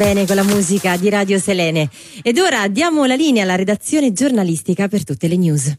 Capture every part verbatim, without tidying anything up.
Bene, con la musica di Radio Selene. Ed ora diamo la linea alla redazione giornalistica per tutte le news.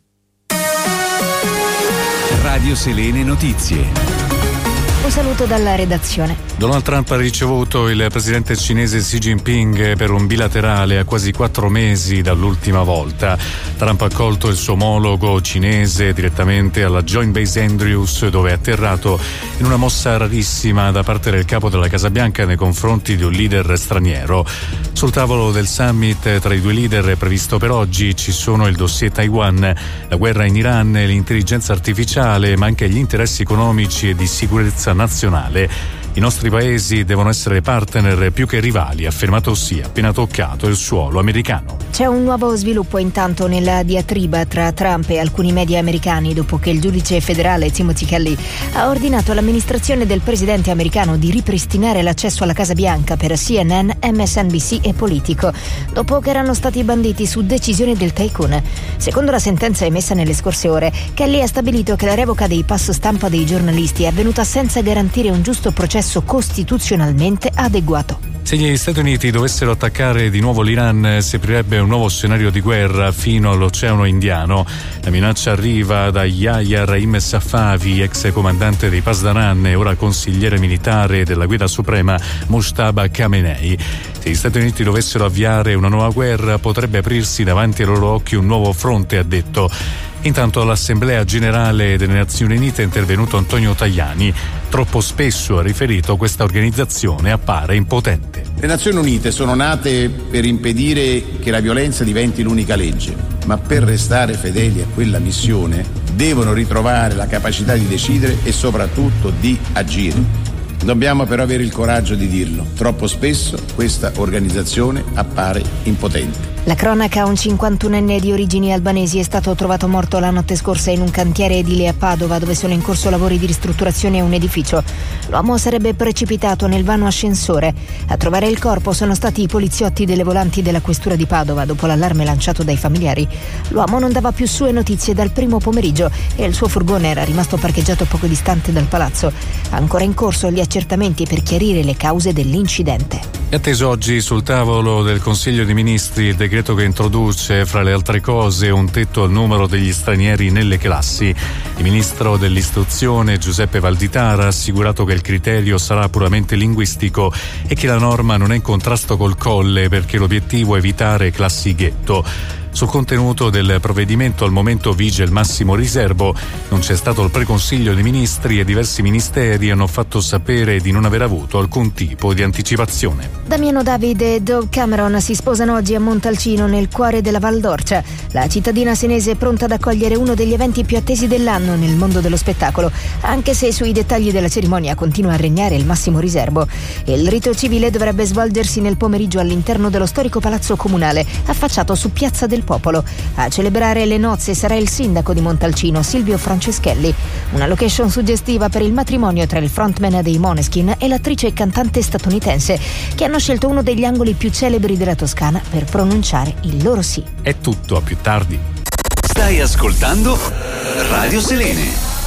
Radio Selene Notizie. Un saluto dalla redazione. Donald Trump ha ricevuto il presidente cinese Xi Jinping per un bilaterale a quasi quattro mesi dall'ultima volta. Trump ha accolto il suo omologo cinese direttamente alla Joint Base Andrews, dove è atterrato in una mossa rarissima da parte del capo della Casa Bianca nei confronti di un leader straniero. Sul tavolo del summit tra i due leader previsto per oggi ci sono il dossier Taiwan, la guerra in Iran, l'intelligenza artificiale, ma anche gli interessi economici e di sicurezza nazionale. I nostri paesi devono essere partner più che rivali, ha affermato Xi, appena toccato il suolo americano. C'è un nuovo sviluppo intanto nella diatriba tra Trump e alcuni media americani dopo che il giudice federale Timothy Kelly ha ordinato all'amministrazione del presidente americano di ripristinare l'accesso alla Casa Bianca per C N N, M S N B C e Politico, dopo che erano stati banditi su decisione del tycoon. Secondo la sentenza emessa nelle scorse ore, Kelly ha stabilito che la revoca dei pass stampa dei giornalisti è avvenuta senza garantire un giusto processo costituzionalmente adeguato. Se gli Stati Uniti dovessero attaccare di nuovo l'Iran, si aprirebbe un nuovo scenario di guerra fino all'Oceano Indiano. La minaccia arriva da Yahya Rahim Safavi, ex comandante dei Pasdaran e ora consigliere militare della Guida Suprema Mojtaba Khamenei. Se gli Stati Uniti dovessero avviare una nuova guerra, potrebbe aprirsi davanti ai loro occhi un nuovo fronte, ha detto. Intanto all'Assemblea Generale delle Nazioni Unite è intervenuto Antonio Tajani. Troppo spesso, ha riferito, questa organizzazione appare impotente. Le Nazioni Unite sono nate per impedire che la violenza diventi l'unica legge, ma per restare fedeli a quella missione devono ritrovare la capacità di decidere e soprattutto di agire. Dobbiamo però avere il coraggio di dirlo. Troppo spesso questa organizzazione appare impotente. La cronaca: un cinquantunenne di origini albanesi è stato trovato morto la notte scorsa in un cantiere edile a Padova, dove sono in corso lavori di ristrutturazione a un edificio. L'uomo sarebbe precipitato nel vano ascensore. A trovare il corpo sono stati i poliziotti delle volanti della questura di Padova, dopo l'allarme lanciato dai familiari. L'uomo non dava più sue notizie dal primo pomeriggio e il suo furgone era rimasto parcheggiato poco distante dal palazzo. Ancora in corso gli accertamenti per chiarire le cause dell'incidente. È atteso oggi sul tavolo del Consiglio dei Ministri il decreto che introduce, fra le altre cose, un tetto al numero degli stranieri nelle classi. Il ministro dell'istruzione Giuseppe Valditara ha assicurato che il criterio sarà puramente linguistico e che la norma non è in contrasto col Colle, perché l'obiettivo è evitare classi ghetto. Sul contenuto del provvedimento al momento vige il massimo riservo. Non c'è stato il preconsiglio dei ministri e diversi ministeri hanno fatto sapere di non aver avuto alcun tipo di anticipazione. Damiano David e Dove Cameron si sposano oggi a Montalcino, nel cuore della Val d'Orcia. La cittadina senese è pronta ad accogliere uno degli eventi più attesi dell'anno nel mondo dello spettacolo, anche se sui dettagli della cerimonia continua a regnare il massimo riservo. Il rito civile dovrebbe svolgersi nel pomeriggio all'interno dello storico palazzo comunale, affacciato su Piazza del Popolo. A celebrare le nozze sarà il sindaco di Montalcino, Silvio Franceschelli. Una location suggestiva per il matrimonio tra il frontman dei Måneskin e l'attrice e cantante statunitense, che hanno scelto uno degli angoli più celebri della Toscana per pronunciare il loro sì. È tutto, a più tardi. Stai ascoltando Radio Selene.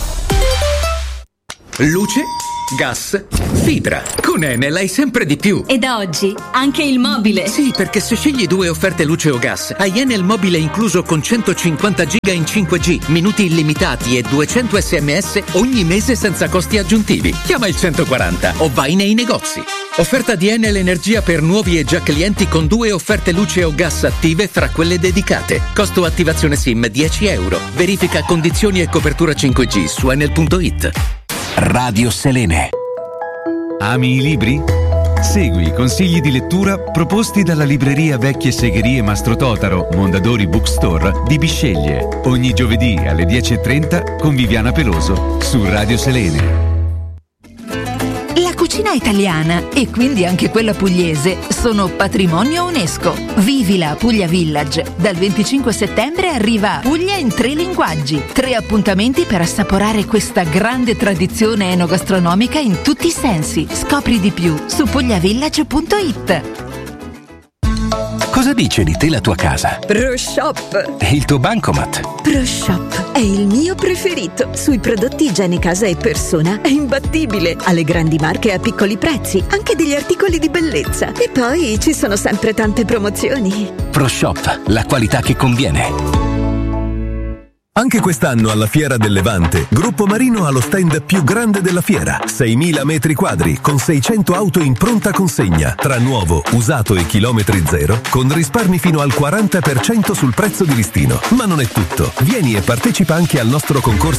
Luce, gas, fibra. Con Enel hai sempre di più. E da oggi anche il mobile. Sì, perché se scegli due offerte luce o gas, hai Enel mobile incluso con centocinquanta giga in cinque G, minuti illimitati e duecento sms ogni mese senza costi aggiuntivi. Chiama il centoquaranta o vai nei negozi. Offerta di Enel Energia per nuovi e già clienti con due offerte luce o gas attive fra quelle dedicate. Costo attivazione SIM dieci euro. Verifica condizioni e copertura cinque G su enel punto it. Radio Selene. Ami i libri? Segui i consigli di lettura proposti dalla libreria Vecchie Segherie Mastro Totaro, Mondadori Bookstore di Bisceglie. Ogni giovedì alle dieci e trenta con Viviana Peloso su Radio Selene. La cucina italiana e quindi anche quella pugliese sono patrimonio UNESCO. Vivila a Puglia Village. Dal venticinque settembre arriva Puglia in tre linguaggi. Tre appuntamenti per assaporare questa grande tradizione enogastronomica in tutti i sensi. Scopri di più su pugliavillage punto it. Cosa dice di te la tua casa? ProShop. E il tuo bancomat? ProShop è il mio preferito. Sui prodotti igiene casa e persona è imbattibile. Ha le grandi marche a piccoli prezzi, anche degli articoli di bellezza. E poi ci sono sempre tante promozioni. ProShop, la qualità che conviene. Anche quest'anno alla Fiera del Levante, Gruppo Marino ha lo stand più grande della fiera, seimila metri quadri con seicento auto in pronta consegna, tra nuovo, usato e chilometri zero, con risparmi fino al quaranta per cento sul prezzo di listino. Ma non è tutto, vieni e partecipa anche al nostro concorso